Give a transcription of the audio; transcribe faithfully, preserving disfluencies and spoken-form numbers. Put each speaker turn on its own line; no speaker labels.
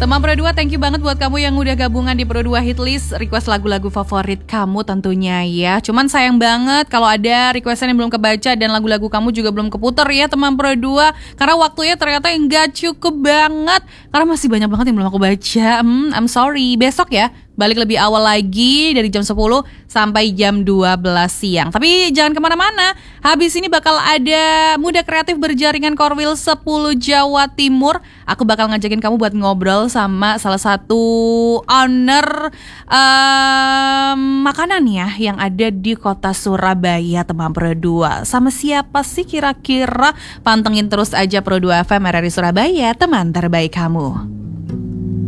Teman Pro dua, thank you banget buat kamu yang udah gabungan di Pro dua Hitlist, request lagu-lagu favorit kamu tentunya ya. Cuman sayang banget kalau ada requestan yang belum kebaca dan lagu-lagu kamu juga belum keputar ya teman Pro dua, karena waktunya ternyata nggak cukup banget, karena masih banyak banget yang belum aku baca. hmm, I'm sorry, besok ya balik lebih awal lagi dari jam sepuluh sampai jam dua belas siang. Tapi jangan kemana-mana, habis ini bakal ada Muda Kreatif Berjaringan Korwil sepuluh Jawa Timur. Aku bakal ngajakin kamu buat ngobrol sama salah satu owner um, makanan ya yang ada di kota Surabaya teman Pro dua. Sama siapa sih kira-kira? Pantengin terus aja Pro dua F M R R I Surabaya, teman terbaik kamu.